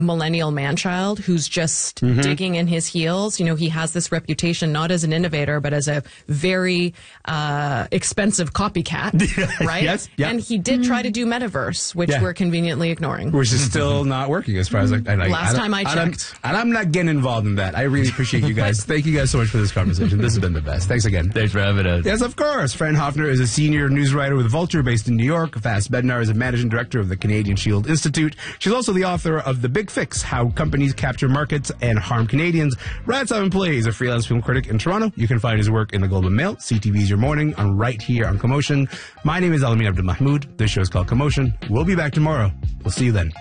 millennial man-child who's just digging in his heels. You know, he has this reputation not as an innovator, but as a very expensive copycat, right? Yes. Yep. And he did try to do Metaverse, which we're conveniently ignoring. Which is still not working as far as Last time I checked. And I'm not getting involved in that. I really appreciate you guys. Thank you guys so much for this conversation. This has been the best. Thanks again. Thanks for having us. Yes, of course. Fran Hoffner is a senior news writer with Vulture based in New York. Vass Bednar is a managing director of the Canadian Shield Institute. She's also the author of The Big Fix, How Companies Capture Markets and Harm Canadians. Brad Simon Play is a freelance film critic in Toronto. You can find his work in the Globe and Mail, CTV's Your Morning, and right here on Commotion. My name is Alamin Abdul Mahmoud. This show is called Commotion. We'll be back tomorrow. We'll see you then.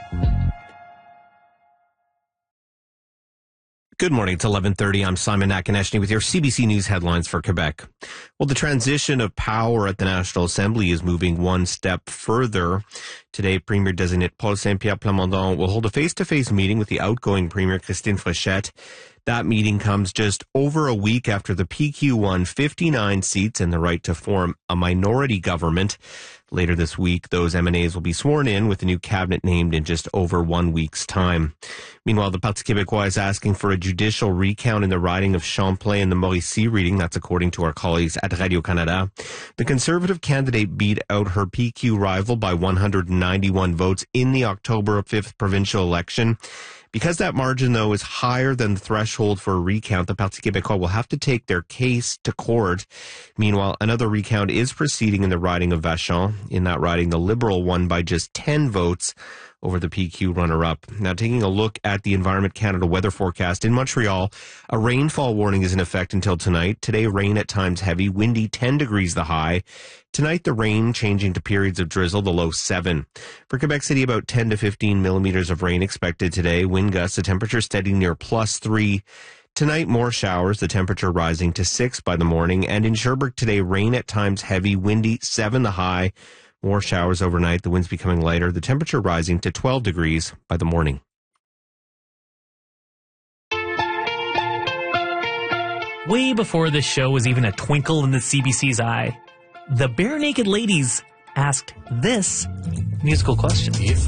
Good morning. It's 11:30. I'm Simon Akineshny with your CBC News headlines for Quebec. Well, the transition of power at the National Assembly is moving one step further. Today, Premier-designate Paul Saint-Pierre Plamondon will hold a face-to-face meeting with the outgoing Premier Christine Fréchette. That meeting comes just over a week after the PQ won 59 seats and the right to form a minority government. Later this week, those MNAs will be sworn in with the new cabinet named in just over 1 week's time. Meanwhile, the Parti Québécois is asking for a judicial recount in the riding of Champlain and the Mauricie reading. That's according to our colleagues at Radio-Canada. The Conservative candidate beat out her PQ rival by 191 votes in the October 5th provincial election. Because that margin, though, is higher than the threshold for a recount, the Parti Québécois will have to take their case to court. Meanwhile, another recount is proceeding in the riding of Vachon. In that riding, the Liberal won by just 10 votes over the PQ runner-up. Now, taking a look at the Environment Canada weather forecast in Montreal, a rainfall warning is in effect until tonight. Today, rain at times heavy, windy, 10 degrees the high. Tonight, the rain changing to periods of drizzle, the low 7. For Quebec City, about 10 to 15 millimeters of rain expected today. Wind gusts, the temperature steady near +3. Tonight, more showers, the temperature rising to 6 by the morning. And in Sherbrooke today, rain at times heavy, windy, 7 the high. More showers overnight, the winds becoming lighter, the temperature rising to 12 degrees by the morning. Way before this show was even a twinkle in the CBC's eye, the Bare Naked Ladies asked this musical question. If